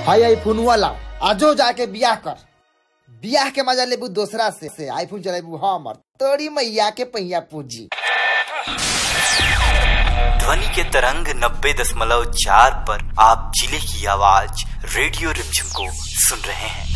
हाय iPhone वाला आजो जाके बियाह कर, बियाह के मजा लेबू दूसरा से आईफोन चलेबू हमर तोरी मैया के पहिया पूंजी। ध्वनि के तरंग 90.4 पर आप जिले की आवाज रेडियो रिमझिम को सुन रहे हैं।